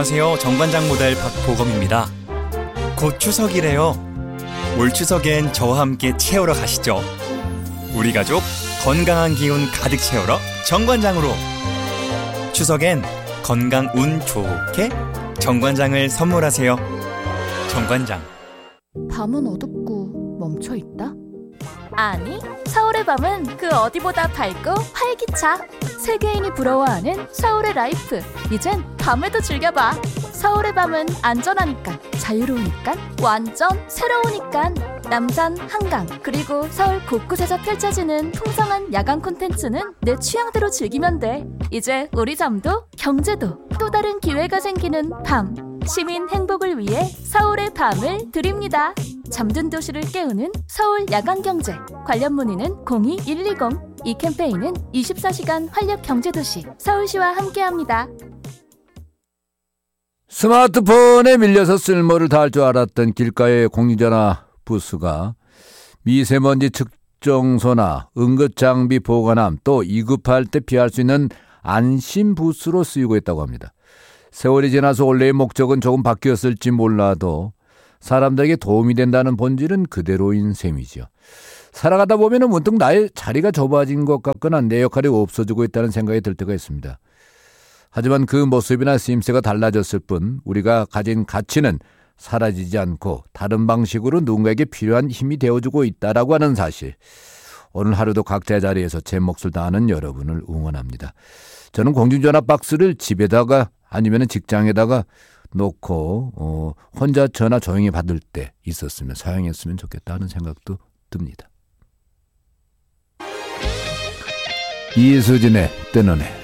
안녕하세요. 정관장 모델 박보검입니다. 곧 추석이래요. 올 추석엔 저와 함께 채우러 가시죠. 우리 가족 건강한 기운 가득 채우러 정관장으로. 추석엔 건강 운 좋게 정관장을 선물하세요. 정관장. 밤은 어둡고 멈춰있다? 아니, 서울의 밤은 그 어디보다 밝고 활기차. 세계인이 부러워하는 서울의 라이프. 이젠 밤에도 즐겨봐. 서울의 밤은 안전하니까, 자유로우니까, 완전 새로우니까. 남산, 한강, 그리고 서울 곳곳에서 펼쳐지는 풍성한 야간 콘텐츠는 내 취향대로 즐기면 돼. 이제 우리 잠도 경제도 또 다른 기회가 생기는 밤. 시민 행복을 위해 서울의 밤을 드립니다. 잠든 도시를 깨우는 서울 야간경제. 관련 문의는 02-120. 이 캠페인은 24시간 활력경제도시 서울시와 함께합니다. 스마트폰에 밀려서 쓸모를 다할 줄 알았던 길가의 공중전화 부스가 미세먼지 측정소나 응급장비 보관함, 또 위급할 때 피할 수 있는 안심 부스로 쓰이고 있다고 합니다. 세월이 지나서 원래의 목적은 조금 바뀌었을지 몰라도 사람들에게 도움이 된다는 본질은 그대로인 셈이죠. 살아가다 보면 문득 나의 자리가 좁아진 것 같거나 내 역할이 없어지고 있다는 생각이 들 때가 있습니다. 하지만 그 모습이나 쓰임새가 달라졌을 뿐 우리가 가진 가치는 사라지지 않고 다른 방식으로 누군가에게 필요한 힘이 되어주고 있다라고 하는 사실. 오늘 하루도 각자의 자리에서 제 몫을 다하는 여러분을 응원합니다. 저는 공중전화 박스를 집에다가 아니면 직장에다가 놓고 혼자 전화 조용히 받을 때 있었으면 사용했으면 좋겠다는 생각도 듭니다. 이수진의 뜨는 해.